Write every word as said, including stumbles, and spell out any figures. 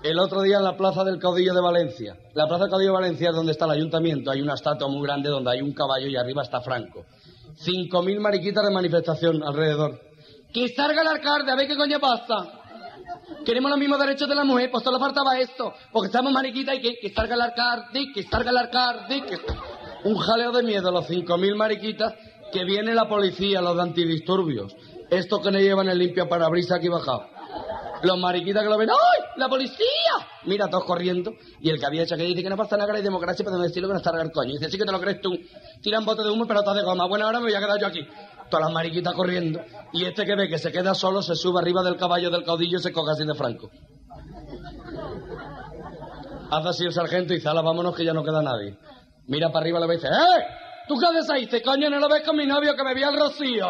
El otro día en la Plaza del Caudillo de Valencia. La Plaza del Caudillo de Valencia es donde está el ayuntamiento. Hay una estatua muy grande donde hay un caballo y arriba está Franco. Cinco mil mariquitas de manifestación alrededor. ¡Que salga el alcalde! A ver qué coño pasa. Queremos los mismos derechos de la mujer. Pues solo faltaba esto. Porque estamos mariquitas y que, que salga el alcalde, que salga el alcalde, que... Un jaleo de miedo, los cinco mil mariquitas, que viene la policía, los de antidisturbios. Estos que no llevan el limpia parabrisas aquí bajado. Los mariquitas que lo ven, ¡ay! ¡La policía! Mira, todos corriendo. Y el que había hecho que dice que no pasa nada, que hay democracia, pero no decirlo que no está el coño. Y dice, sí que te lo crees tú. Tiran bote de humo, pero está de goma. Bueno, ahora me voy a quedar yo aquí. Todas las mariquitas corriendo. Y este que ve que se queda solo, se sube arriba del caballo del caudillo y se coge así de Franco. Hace así el sargento y dice, ala, vámonos que ya no queda nadie. Mira para arriba y le ve y dice, ¡eh! ¿Tú qué haces ahí? Dice, coño, no lo ves con mi novio que bebía el rocío.